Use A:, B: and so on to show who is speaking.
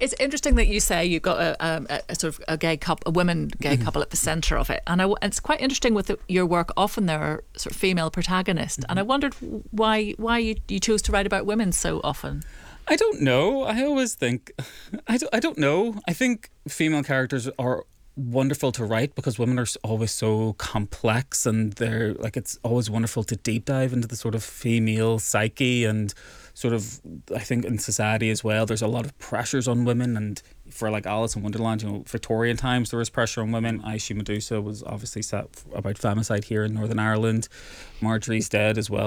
A: It's interesting that you say you've got a sort of a gay couple, a women gay couple at the centre of it, and it's quite interesting with your work. Often there are sort of female protagonists, and I wondered why you choose to write about women so often.
B: I don't know. I always think I don't know. I think female characters are wonderful to write because women are always so complex, and they're like, it's always wonderful to deep dive into the sort of female psyche, and sort of, I think in society as well there's a lot of pressures on women. And for like Alice in Wonderland, Victorian times there was pressure on women. I She Medusa was obviously set about femicide here in Northern Ireland. Marjorie's Dead as well